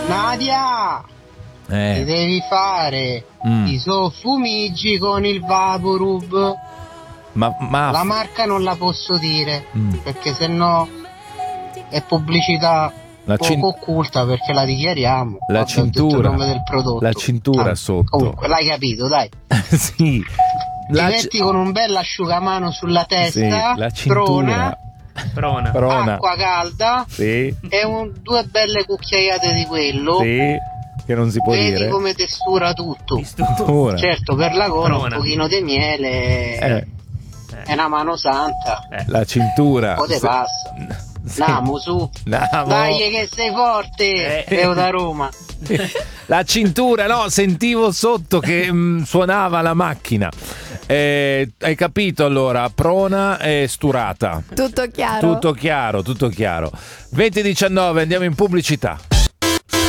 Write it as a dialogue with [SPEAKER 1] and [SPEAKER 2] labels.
[SPEAKER 1] Nadia, ti devi fare i soffumigi con il Vaporub.
[SPEAKER 2] Ma
[SPEAKER 1] la marca non la posso dire perché sennò è pubblicità poco occulta, perché la dichiariamo.
[SPEAKER 2] La cintura,
[SPEAKER 1] il nome del prodotto.
[SPEAKER 2] La cintura sotto.
[SPEAKER 1] Comunque l'hai capito, dai.
[SPEAKER 2] Sì.
[SPEAKER 1] Ti metti con un bel asciugamano sulla testa,
[SPEAKER 2] sì, la cintura.
[SPEAKER 3] Prona.
[SPEAKER 1] Acqua calda,
[SPEAKER 2] sì,
[SPEAKER 1] e due belle cucchiaiate di quello.
[SPEAKER 2] Sì, che non si può
[SPEAKER 1] vedi
[SPEAKER 2] dire.
[SPEAKER 1] Come testura tutto.
[SPEAKER 2] Testura.
[SPEAKER 1] Certo, per la gola un pochino di miele. È una mano santa.
[SPEAKER 2] La cintura.
[SPEAKER 1] O te passa. Namo su. Dai che sei forte. Io da Roma.
[SPEAKER 2] La cintura, no, sentivo sotto che suonava la macchina. Hai capito allora? Prona e sturata.
[SPEAKER 4] Tutto chiaro.
[SPEAKER 2] Tutto chiaro. 20:19, andiamo in pubblicità.